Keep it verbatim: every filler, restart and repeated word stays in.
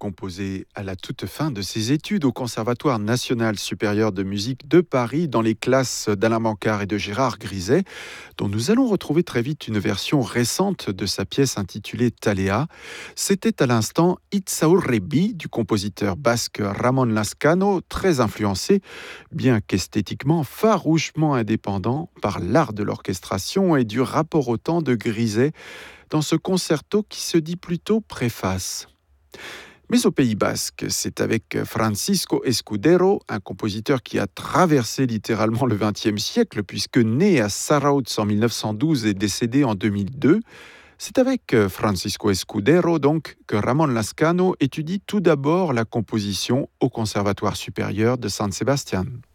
composé à la toute fin de ses études au Conservatoire national supérieur de musique de Paris dans les classes d'Alain Mancart et de Gérard Griset, dont nous allons retrouver très vite une version récente de sa pièce intitulée Thalea. C'était à l'instant Itzaurrebi du compositeur basque Ramon Lascano, très influencé, bien qu'esthétiquement farouchement indépendant par l'art de l'orchestration et du rapport au temps de Griset dans ce concerto qui se dit plutôt préface. Mais au Pays Basque, c'est avec Francisco Escudero, un compositeur qui a traversé littéralement le vingtième siècle, puisque né à Zarautz en mille neuf cent douze et décédé en deux mille deux, c'est avec Francisco Escudero donc que Ramon Lascano étudie tout d'abord la composition au Conservatoire supérieur de San Sebastián.